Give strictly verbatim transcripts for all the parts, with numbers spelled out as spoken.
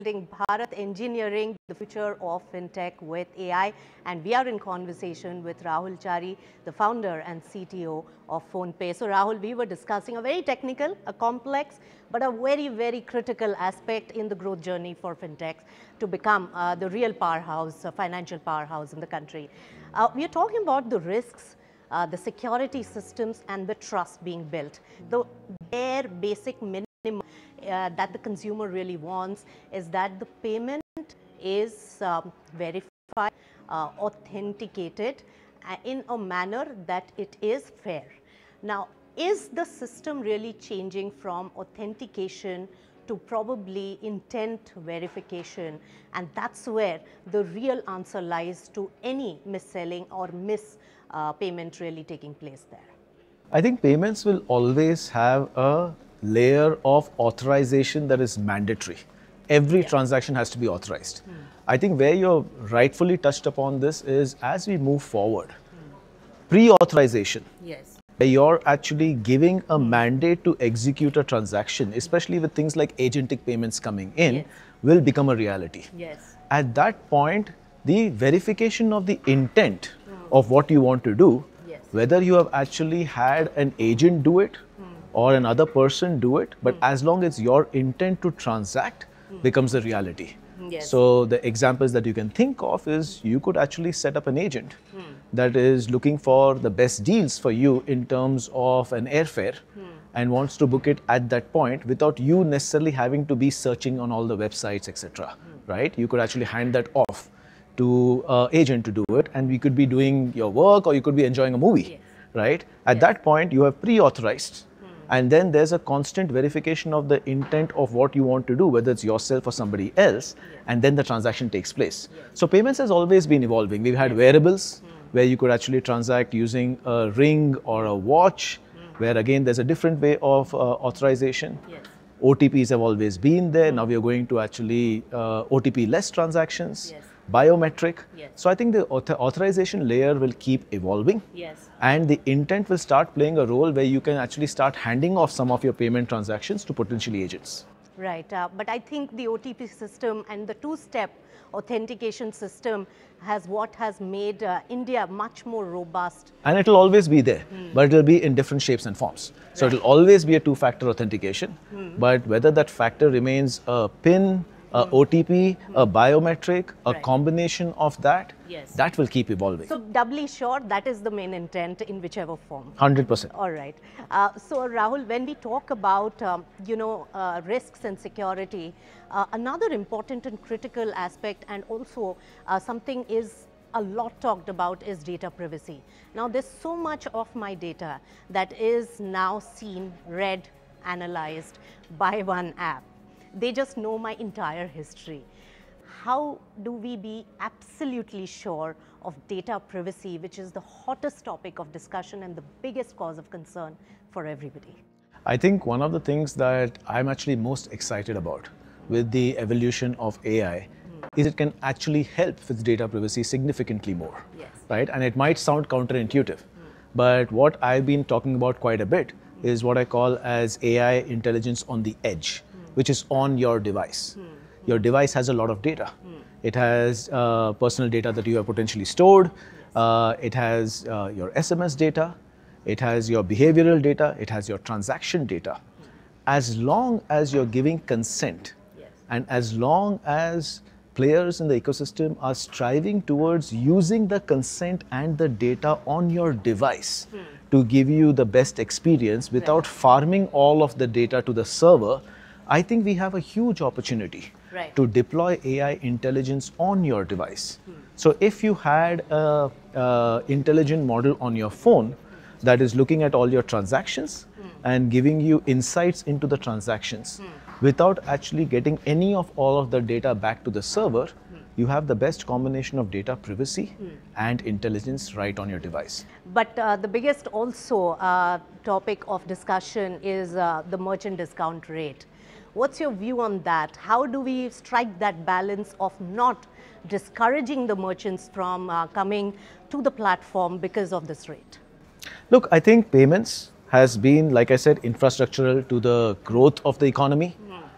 Bharat Engineering, the future of fintech with A I, and we are in conversation with Rahul Chari, the founder and C T O of PhonePe. So Rahul, we were discussing a very technical, a complex, but a very, very critical aspect in the growth journey for fintechs to become uh, the real powerhouse, uh, financial powerhouse in the country. Uh, we are talking about the risks, uh, the security systems, and the trust being built. The bare basic minimum Uh, that the consumer really wants is that the payment is um, verified, uh, authenticated uh, in a manner that it is fair. Now, is the system really changing from authentication to probably intent verification? And that's where the real answer lies to any mis-selling or mis-payment uh, really taking place there. I think payments will always have a layer of authorization that is mandatory. Every yeah. transaction has to be authorized. Hmm. I think where you're rightfully touched upon this is as we move forward, hmm. pre-authorization, yes. where you're actually giving a hmm. mandate to execute a transaction, especially with things like agentic payments coming in, yes. will become a reality. Yes. At that point, the verification of the intent hmm. of what you want to do, yes. whether you have actually had an agent do it, or another person do it, but mm. as long as your intent to transact mm. becomes a reality. Yes. So the examples that you can think of is you could actually set up an agent mm. that is looking for the best deals for you in terms of an airfare mm. and wants to book it at that point without you necessarily having to be searching on all the websites, et cetera. Mm. Right? You could actually hand that off to an agent to do it, and we could be doing your work or you could be enjoying a movie. Yes. Right? At yes. that point, you have pre-authorized. And then there's a constant verification of the intent of what you want to do, whether it's yourself or somebody else, yeah. and then the transaction takes place. Yes. So payments has always been evolving. We've had yes. wearables mm. where you could actually transact using a ring or a watch, mm. where again there's a different way of uh, authorization. Yes. O T Ps have always been there. Mm. Now we are going to actually uh, O T P-less transactions. Yes. Biometric. Yes. So I think the author authorization layer will keep evolving. Yes. And the intent will start playing a role where you can actually start handing off some of your payment transactions to potentially agents. Right. Uh, but I think the O T P system and the two-step authentication system has what has made uh, India much more robust. And it will always be there, mm. but it will be in different shapes and forms. So right. it will always be a two-factor authentication. Mm. But whether that factor remains a PIN, a mm. O T P, mm. a biometric, a right. combination of that, yes. that will keep evolving. So doubly sure, that is the main intent in whichever form. one hundred percent. All right. Uh, so Rahul, when we talk about, um, you know, uh, risks and security, uh, another important and critical aspect, and also uh, something is a lot talked about, is data privacy. Now there's so much of my data that is now seen, read, analyzed by one app. They just know my entire history. How do we be absolutely sure of data privacy, which is the hottest topic of discussion and the biggest cause of concern for everybody? I think one of the things that I'm actually most excited about with the evolution of A I mm. is it can actually help with data privacy significantly more. Yes. Right? And it might sound counterintuitive, mm. but what I've been talking about quite a bit mm. is what I call as A I intelligence on the edge, which is on your device. Hmm. Your device has a lot of data. Hmm. It has uh, personal data that you have potentially stored. Yes. Uh, it has uh, your S M S data. It has your behavioral data. It has your transaction data. Hmm. As long as you're giving consent, yes. and as long as players in the ecosystem are striving towards using the consent and the data on your device hmm. to give you the best experience without right. farming all of the data to the server, I think we have a huge opportunity right. to deploy A I intelligence on your device. Hmm. So if you had a, a intelligent model on your phone that is looking at all your transactions hmm. and giving you insights into the transactions hmm. without actually getting any of all of the data back to the server, hmm. you have the best combination of data privacy hmm. and intelligence right on your device. But uh, the biggest also uh, topic of discussion is uh, the merchant discount rate. What's your view on that? How do we strike that balance of not discouraging the merchants from uh, coming to the platform because of this rate? Look, I think payments has been, like I said, infrastructural to the growth of the economy. Mm.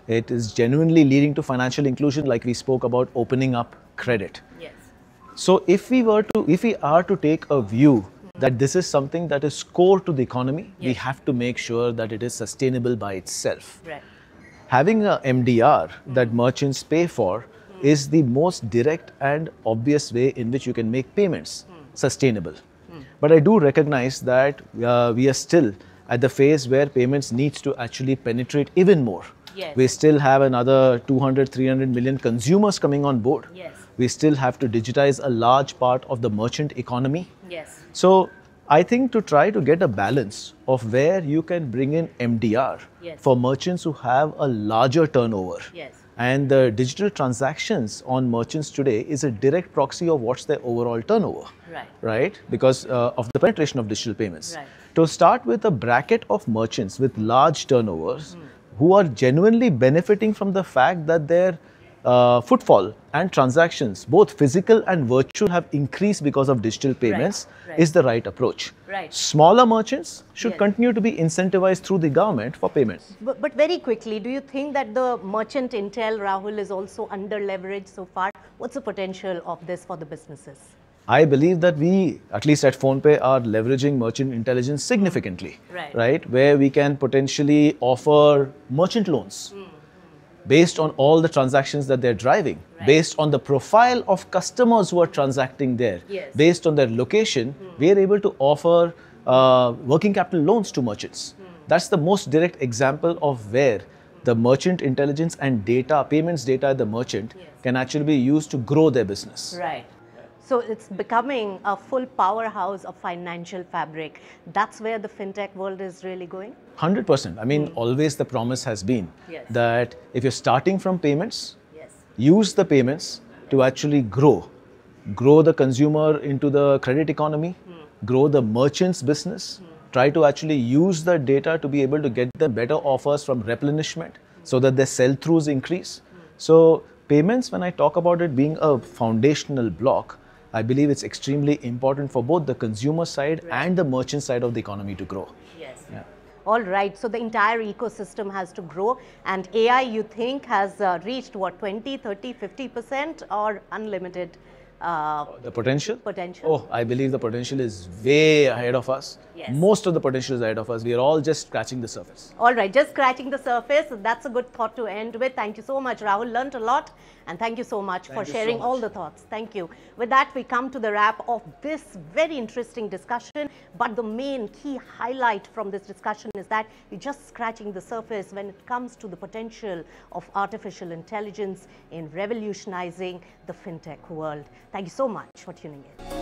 It is genuinely leading to financial inclusion, like we spoke about opening up credit. Yes. So if we were to, if we are to take a view that this is something that is core to the economy, yes. we have to make sure that it is sustainable by itself. Right. Having a M D R mm. that merchants pay for mm. is the most direct and obvious way in which you can make payments mm. sustainable. Mm. But I do recognize that uh, we are still at the phase where payments needs to actually penetrate even more. Yes. We still have another two hundred, three hundred million consumers coming on board. Yes. We still have to digitize a large part of the merchant economy. Yes. So I think to try to get a balance of where you can bring in M D R yes. for merchants who have a larger turnover. Yes. And the digital transactions on merchants today is a direct proxy of what's their overall turnover. Right. Right? Because uh, of the penetration of digital payments. Right. To start with a bracket of merchants with large turnovers mm. who are genuinely benefiting from the fact that their uh, footfall and transactions, both physical and virtual, have increased because of digital payments right. Right. is the right approach. Right. Smaller merchants should yes. continue to be incentivized through the government for payments. But, but very quickly, do you think that the merchant intel, Rahul, is also under leveraged so far? What's the potential of this for the businesses? I believe that we, at least at PhonePe, are leveraging merchant intelligence significantly, right? right? Where we can potentially offer merchant loans mm-hmm. based on all the transactions that they're driving, right. based on the profile of customers who are transacting there, yes. based on their location, mm. we are able to offer uh, working capital loans to merchants. Mm. That's the most direct example of where the merchant intelligence and data, payments data at the merchant yes. can actually be used to grow their business. Right. So it's becoming a full powerhouse of financial fabric. That's where the fintech world is really going? one hundred percent. I mean, mm. always the promise has been yes. that if you're starting from payments, yes. use the payments yes. to actually grow. Grow the consumer into the credit economy, mm. grow the merchant's business, mm. try to actually use the data to be able to get them better offers from replenishment mm. so that their sell-throughs increase. Mm. So payments, when I talk about it being a foundational block, I believe it's extremely important for both the consumer side right. and the merchant side of the economy to grow. Yes. Yeah. All right. So the entire ecosystem has to grow, and A I, you think, has uh, reached what, twenty, thirty, fifty percent or unlimited? Uh, the potential? Potential. Oh, I believe the potential is way ahead of us. Yes. Most of the potential is ahead of us. We are all just scratching the surface. All right, just scratching the surface. That's a good thought to end with. Thank you so much, Rahul. Learned a lot. And thank you so much thank for sharing so all the thoughts. Thank you. With that, we come to the wrap of this very interesting discussion. But the main key highlight from this discussion is that we're just scratching the surface when it comes to the potential of artificial intelligence in revolutionizing the fintech world. Thank you so much for tuning in.